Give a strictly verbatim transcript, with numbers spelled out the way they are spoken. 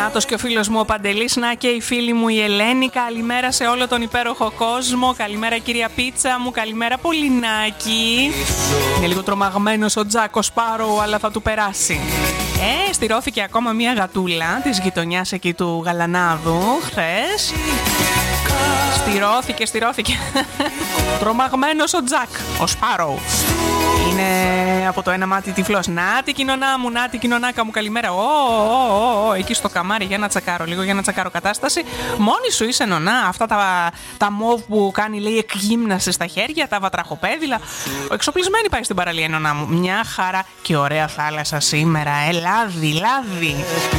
Νάτος και ο φίλος μου ο Παντελής, να και η φίλη μου η Ελένη. Καλημέρα σε όλο τον υπέροχο κόσμο. Καλημέρα κυρία Πίτσα μου, καλημέρα Πολυνάκη. Είναι λίγο τρομαγμένος ο Τζάκο Σπάρο, αλλά θα του περάσει. Ε, στηρώθηκε ακόμα μια γατούλα της γειτονιάς εκεί του Γαλανάδου χθες. Στηρώθηκε, στηρώθηκε. Τρομαγμένος ο Τζακ, ο Σπάρο. Είναι από το ένα μάτι τυφλός. Να τη κοινωνά μου, να τη κοινωνάκα μου, καλημέρα. Ω, ω, ω, εκεί στο καμάρι για να τσακάρω λίγο, για να τσακάρω κατάσταση. Μόνη σου είσαι νονά, αυτά τα, τα μοβ που κάνει λέει εκγύμναση στα χέρια, τα βατραχοπέδιλα. Ο εξοπλισμένη πάει στην παραλία νονά μου. Μια χαρά και ωραία θάλασσα σήμερα, ε, λάδι, λάδι.